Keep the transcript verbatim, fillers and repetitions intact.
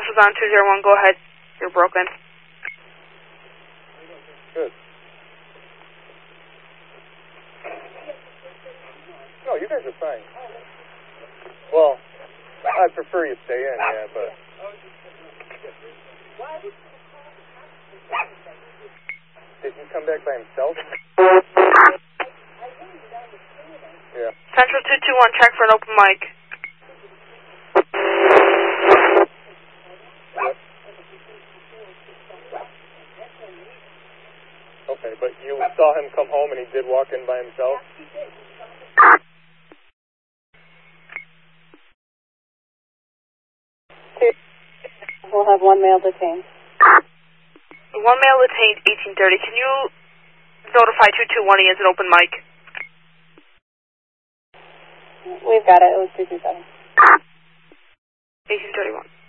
Central's on two zero one, go ahead. You're broken. Good. No, you guys are fine. Well, I'd prefer you stay in, yeah, but... Did he come back by himself? Yeah. Central two two one, check for an open mic. Yep. Okay, but you saw him come home and he did walk in by himself? We'll have one male detained. One male detained, eighteen thirty. Can you notify two two one he has an open mic? We've got it. It was two two seven. eighteen thirty-one.